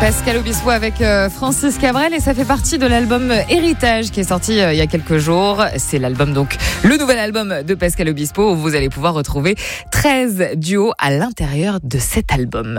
Pascal Obispo avec Francis Cabrel, et ça fait partie de l'album Héritage qui est sorti il y a quelques jours. C'est l'album, donc le nouvel album de Pascal Obispo, où vous allez pouvoir retrouver 13 duos à l'intérieur de cet album.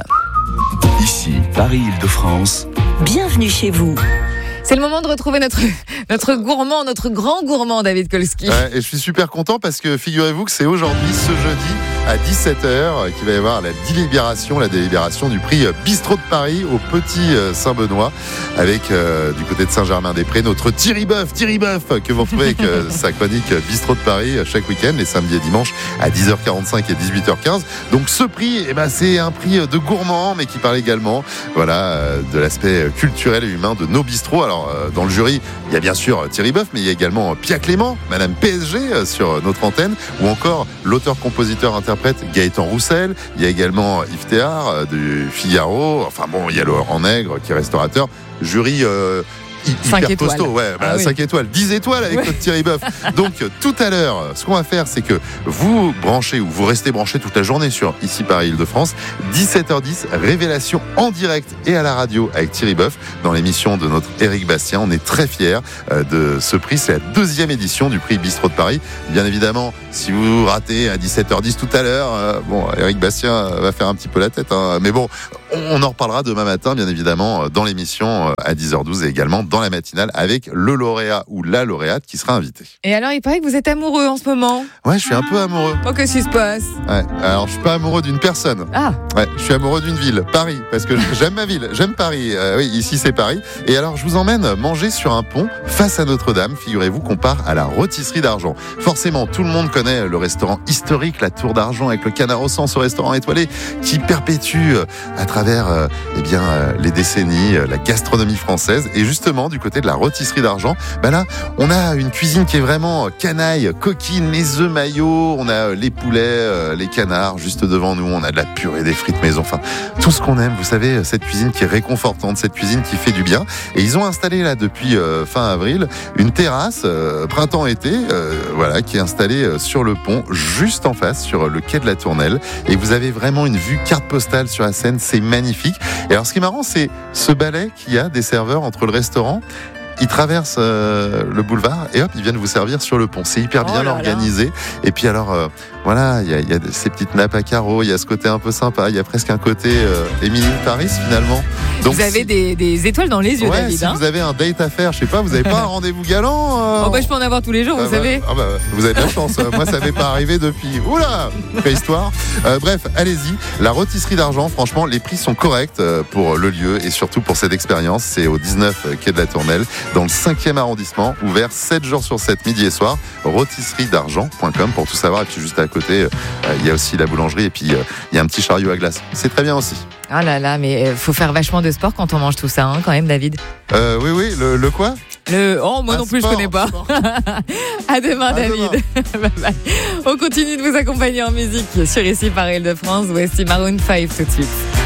Ici, Paris-Île-de-France. Bienvenue chez vous. C'est le moment de retrouver notre gourmand, notre grand gourmand, David Kolski. Ouais, et je suis super content parce que figurez-vous que c'est aujourd'hui, ce jeudi, à 17h, qu'il va y avoir la délibération du prix Bistrot de Paris au Petit Saint-Benoît, avec du côté de Saint-Germain-des-Prés, notre Thierry Boeuf, que vous retrouvez avec sa chronique Bistrot de Paris chaque week-end, les samedis et dimanches à 10h45 et 18h15. Donc ce prix, c'est un prix de gourmand, mais qui parle également de l'aspect culturel et humain de nos bistrots. Alors, dans le jury, il y a bien sûr Thierry Boeuf, mais il y a également Pia Clément, Madame PSG sur notre antenne, ou encore l'auteur-compositeur-interprète Gaëtan Roussel. Il y a également Yves Théard du Figaro. Enfin bon, il y a Laurent Nègre qui est restaurateur. Jury hyper costaud, 5 étoiles, 10 étoiles avec notre Thierry Boeuf. Donc tout à l'heure, ce qu'on va faire, c'est que vous branchez ou vous restez branchés toute la journée sur Ici Paris-Île-de-France, 17h10, révélation en direct et à la radio avec Thierry Boeuf dans l'émission de notre Éric Bastien. On est très fiers de ce prix, c'est la 2e édition du prix Bistrot de Paris. Bien évidemment, si vous ratez à 17h10 tout à l'heure, Éric Bastien va faire un petit peu la tête, mais bon, on en reparlera demain matin, bien évidemment, dans l'émission à 10h12 et également dans la matinale avec le lauréat ou la lauréate qui sera invité. Et alors, il paraît que vous êtes amoureux en ce moment. Ouais, je suis un peu amoureux. Oh, qu'est-ce qui se passe? Ouais, alors je suis pas amoureux d'une personne. Ah. Ouais, je suis amoureux d'une ville, Paris, parce que j'aime ma ville, j'aime Paris. Oui, ici c'est Paris. Et alors je vous emmène manger sur un pont face à Notre-Dame. Figurez-vous qu'on part à la Rôtisserie d'Argent. Forcément, tout le monde connaît le restaurant historique, la Tour d'Argent avec le canard au sang, ce restaurant étoilé qui perpétue à travers les décennies la gastronomie française. Et justement, du côté de la Rôtisserie d'Argent, là, on a une cuisine qui est vraiment canaille, coquine, les œufs maillots, on a les poulets, les canards juste devant nous, on a de la purée, des frites maison, enfin tout ce qu'on aime. Vous savez, cette cuisine qui est réconfortante, cette cuisine qui fait du bien. Et ils ont installé là depuis fin avril une terrasse printemps-été, qui est installée sur le pont, juste en face, sur le quai de la Tournelle. Et vous avez vraiment une vue carte postale sur la Seine, c'est magnifique. Et alors ce qui est marrant, c'est ce balai qu'il y a des serveurs entre le restaurant. Ils traversent le boulevard et hop, ils viennent vous servir sur le pont. C'est hyper bien organisé. Et puis alors, il y a ces petites nappes à carreaux, il y a ce côté un peu sympa, il y a presque un côté Emily in Paris finalement. Donc, vous avez des étoiles dans les yeux, David. Si vous avez un date à faire, je sais pas, vous n'avez pas un rendez-vous galant je peux en avoir tous les jours, vous savez. Vous avez de la chance. Moi, ça m'est pas arrivé depuis. Oula, préhistoire. Bref, allez-y. La Rôtisserie d'Argent, franchement, les prix sont corrects pour le lieu et surtout pour cette expérience. C'est au 19 quai de la Tournelle, dans le 5e arrondissement, ouvert 7 jours sur 7, midi et soir. Rôtisseriedargent.com pour tout savoir. Et puis juste à côté, il y a aussi la boulangerie et puis il y a un petit chariot à glace. C'est très bien aussi. Ah là là, mais faut faire vachement de sport quand on mange tout ça, quand même, David. Oui, le quoi? Moi non plus, sport, je connais pas. À demain, David. Bye bye. On continue de vous accompagner en musique sur Ici Paris-Île-de-France. Voici Maroon 5 tout de suite.